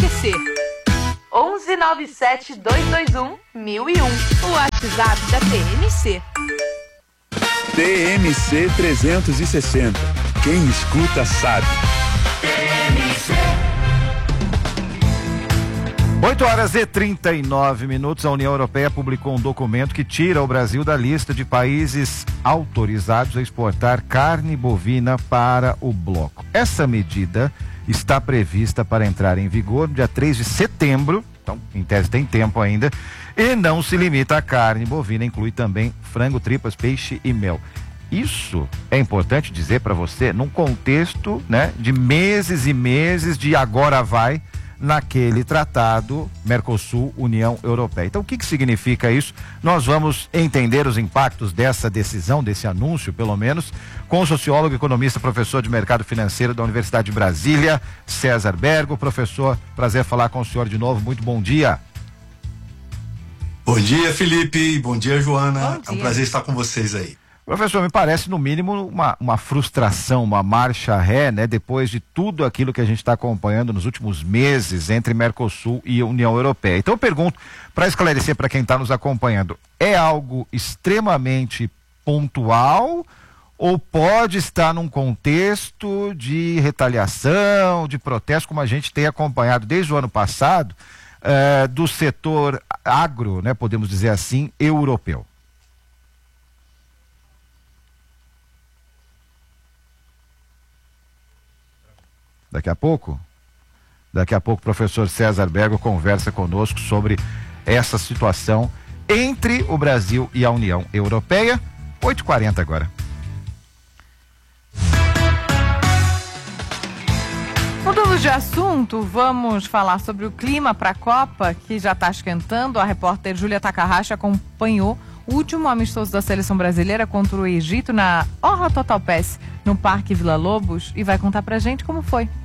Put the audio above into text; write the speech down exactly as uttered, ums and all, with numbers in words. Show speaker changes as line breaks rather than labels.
C. onze nove sete dois dois um mil e um. O WhatsApp da T M C.
T M C trezentos e sessenta. Quem escuta sabe. T M C.
oito horas e trinta e nove minutos. A União Europeia publicou um documento que tira o Brasil da lista de países autorizados a exportar carne bovina para o bloco. Essa medida está prevista para entrar em vigor no dia três de setembro, então em tese tem tempo ainda, e não se limita à carne bovina, inclui também frango, tripas, peixe e mel. Isso é importante dizer para você num contexto, né, de meses e meses de agora vai naquele tratado Mercosul-União Europeia. Então, o que que significa isso? Nós vamos entender os impactos dessa decisão, desse anúncio, pelo menos, com o sociólogo, economista, professor de mercado financeiro da Universidade de Brasília, César Bergo. Professor, prazer falar com o senhor de novo. Muito bom dia.
Bom dia, Felipe. Bom dia, Joana.
Bom dia.
É um prazer estar com vocês aí.
Professor, me parece no mínimo uma, uma frustração, uma marcha ré, né? Depois de tudo aquilo que a gente está acompanhando nos últimos meses entre Mercosul e União Europeia. Então eu pergunto, para esclarecer para quem está nos acompanhando, é algo extremamente pontual ou pode estar num contexto de retaliação, de protesto, como a gente tem acompanhado desde o ano passado, eh, do setor agro, né? Podemos dizer assim, europeu? Daqui a pouco, daqui a pouco o professor César Bergo conversa conosco sobre essa situação entre o Brasil e a União Europeia. oito e quarenta agora.
Mudando de assunto, vamos falar sobre o clima para a Copa, que já está esquentando. A repórter Júlia Takahashi acompanhou o último amistoso da seleção brasileira contra o Egito na Orla Total Pass, no Parque Vila Lobos, e vai contar pra gente como foi.